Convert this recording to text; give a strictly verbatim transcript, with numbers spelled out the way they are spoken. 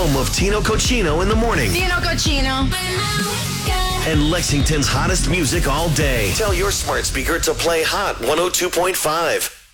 home of Tino Cochino in the morning. Tino Cochino. And Lexington's hottest music all day. Tell your smart speaker to play Hot one oh two point five.